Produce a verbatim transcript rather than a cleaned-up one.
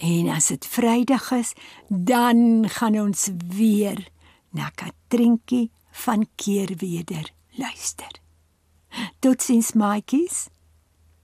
En as dit Vrydag is, dan gaan ons weer na Katrientjie van Keerweder luister. Totsiens maatjies.